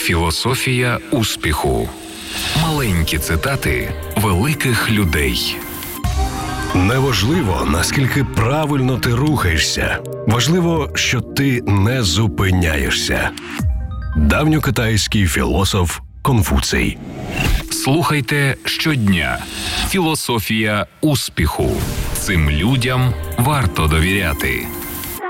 Філософія успіху. Маленькі цитати великих людей. Неважливо, наскільки правильно ти рухаєшся. Важливо, що ти не зупиняєшся. Давньокитайський філософ Конфуцій. Слухайте щодня. Філософія успіху. Цим людям варто довіряти.